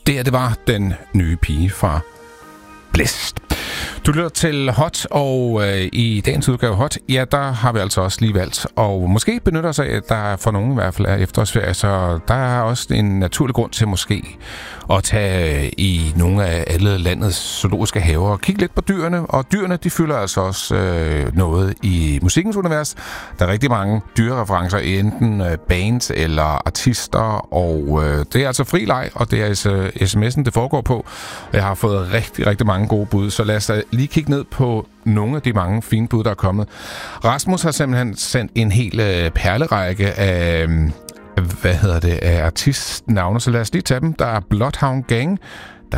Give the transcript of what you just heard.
Det var den nye pige fra Blæst. Du lytter til Hot, og i dagens udgave Hot, ja, der har vi altså også lige valgt, og måske benytter sig af, at der for nogen i hvert fald er efterårsferie, så der er også en naturlig grund til måske at tage i nogle af alle landets zoologiske haver og kigge lidt på dyrene, og dyrene, de fylder altså også noget i musikkens univers. Der er rigtig mange dyrereferencer, enten bands eller artister, og det er altså fri leg, og det er sms'en, det foregår på. Jeg har fået rigtig, rigtig mange gode bud, så lad os lige kigge ned på nogle af de mange fine bud, der er kommet. Rasmus har simpelthen sendt en hel perlerække af, af artistnavne, så lad os lige tage dem. Der er Bloodhound Gang,